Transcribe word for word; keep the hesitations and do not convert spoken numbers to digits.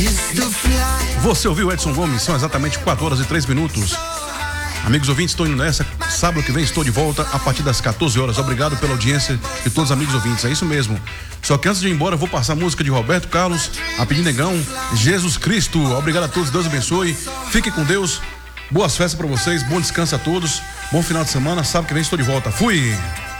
Você ouviu Edson Gomes? São exatamente quatro horas e três minutos. Amigos ouvintes, estou indo nessa. Sábado que vem estou de volta a partir das quatorze horas. Obrigado pela audiência de todos os amigos ouvintes. É isso mesmo. Só que antes de ir embora, eu vou passar a música de Roberto Carlos, a pedir negão, Jesus Cristo. Obrigado a todos, Deus abençoe. Fiquem com Deus. Boas festas para vocês, bom descanso a todos. Bom final de semana. Sábado que vem estou de volta. Fui!